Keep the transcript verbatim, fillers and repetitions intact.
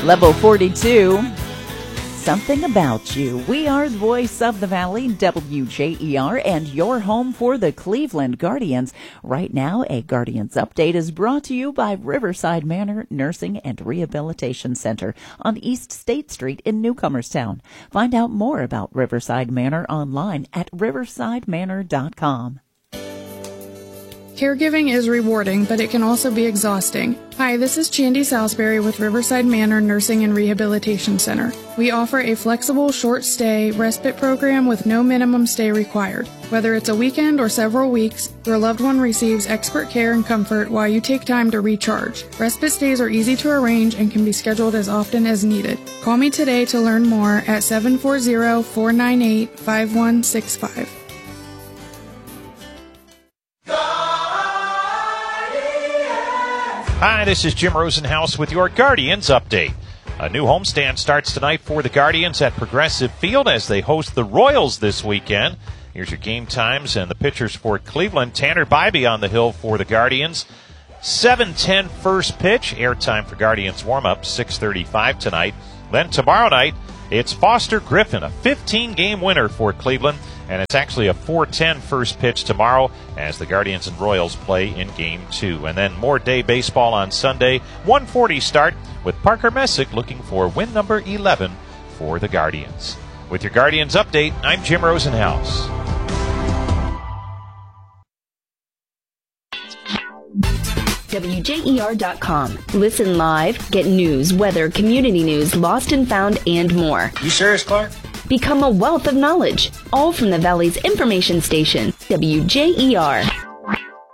Level forty-two. Something About You. We are the voice of the Valley, W J E R, and your home for the Cleveland Guardians. Right now, a Guardians Update is brought to you by Riverside Manor Nursing and Rehabilitation Center on East State Street in Newcomerstown. Find out more about Riverside Manor online at riverside manor dot com. Caregiving is rewarding, but it can also be exhausting. Hi, this is Chandy Salisbury with Riverside Manor Nursing and Rehabilitation Center. We offer a flexible, short-stay respite program with no minimum stay required. Whether it's a weekend or several weeks, your loved one receives expert care and comfort while you take time to recharge. Respite stays are easy to arrange and can be scheduled as often as needed. Call me today to learn more at seven four zero, four nine eight, five one six five. Hi, this is Jim Rosenhaus with your Guardians Update. A new homestand starts tonight for the Guardians at Progressive Field as they host the Royals this weekend. Here's your game times and the pitchers for Cleveland. Tanner Bybee on the hill for the Guardians. seven ten first pitch. Airtime for Guardians warm-up, six thirty-five tonight. Then tomorrow night, it's Foster Griffin, a fifteen-game winner for Cleveland. And it's actually a four ten first pitch tomorrow as the Guardians and Royals play in Game two. And then more day baseball on Sunday, one forty start with Parker Messick looking for win number eleven for the Guardians. With your Guardians Update, I'm Jim Rosenhaus. W J E R dot com. Listen live, get news, weather, community news, lost and found, and more. You serious, Clark? Become a wealth of knowledge, all from the Valley's information station, W J E R.